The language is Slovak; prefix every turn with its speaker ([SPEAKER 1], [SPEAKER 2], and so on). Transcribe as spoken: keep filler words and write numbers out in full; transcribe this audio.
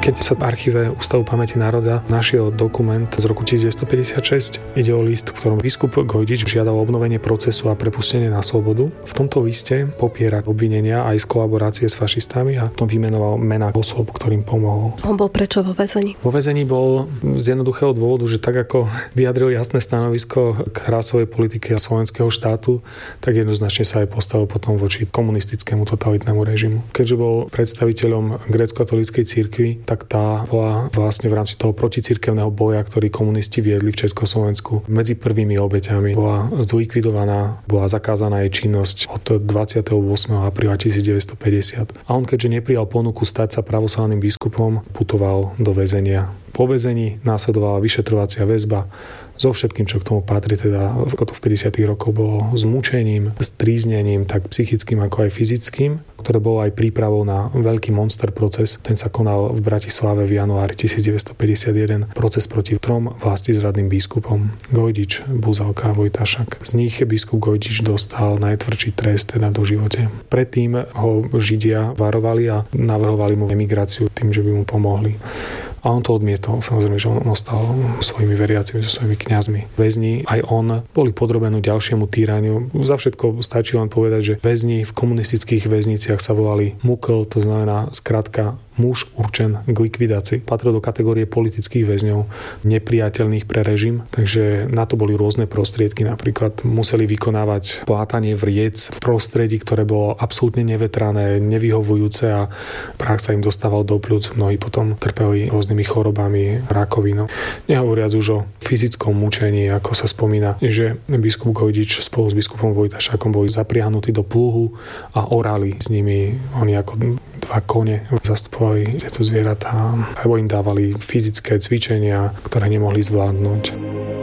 [SPEAKER 1] Keď sa v archíve Ústavu pamäti národa našiel dokument z roku devätnásťstopäťdesiatšesť, ide o list, v ktorom biskup Gojdič žiadal obnovenie procesu a prepustenie na slobodu. V tomto liste popiera obvinenia aj z kolaborácie s fašistami a tom vymenoval mená osôb, ktorým pomohol.
[SPEAKER 2] On bol prečo vo väzení?
[SPEAKER 1] Vo väzení bol z jednoduchého dôvodu, že tak ako vyjadril jasné stanovisko k rasovej politike a slovenského štátu, tak jednoznačne sa aj postavil potom voči komunistickému totalitnému režimu. Keďže bol predstaviteľom grécko-katolíckej cirkvi, tak tá bola vlastne v rámci toho proticirkevného boja, ktorý komunisti viedli v Československu. Medzi prvými obeťami bola zlikvidovaná, bola zakázaná jej činnosť od dvadsiateho ôsmeho apríla devätnásťstopäťdesiat. A on, keďže neprijal ponuku stať sa pravoslavným biskupom, putoval do väzenia. Po väzení následovala vyšetrovacia väzba so všetkým, čo k tomu patrí, teda ako to v päťdesiatych rokoch bolo s mučením, s tríznením, tak psychickým ako aj fyzickým, ktoré bolo aj prípravou na veľký monster proces. Ten sa konal v Bratislave v januári devätnásťstopäťdesiatjeden. Proces proti trom vlastizradným biskupom. Gojdič, Buzalka a Vojtašak. Z nich biskup Gojdič dostal najtvrdší trest, teda do živote. Predtým ho Židia varovali a navrhovali mu emigráciu tým, že by mu pomohli. A on to odmietol. Samozrejme, že on ostal svojimi veriacimi, so svojimi kňazmi. Väzni, aj on, boli podrobení ďalšiemu týraniu. Za všetko stačí len povedať, že väzni v komunistických väzniciach sa volali Mukl, to znamená skrátka muž určen k likvidácii. Patril do kategórie politických väzňov, nepriateľných pre režim, takže na to boli rôzne prostriedky. Napríklad museli vykonávať plátanie vriec v prostredí, ktoré bolo absolútne nevetrané, nevyhovujúce a prach sa im dostával do pľúc. Mnohí potom trpeli rôznymi chorobami, rakovinou. Nehovoriac už o fyzickom mučení, ako sa spomína, že biskup Gojdič spolu s biskupom Vojtašákom boli zapriahnutí do plúhu a orali s nimi. Oni ako dva kone zastupovali tieto zvieratá, alebo im dávali fyzické cvičenia, ktoré nemohli zvládnuť.